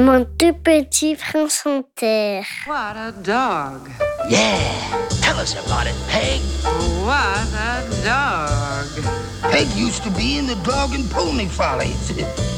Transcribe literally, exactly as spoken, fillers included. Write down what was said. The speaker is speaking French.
Mon tout petit prince en terre. What a dog. Yeah, tell us about it, Peg. What a dog. Peg used to be in the Dog and Pony Follies.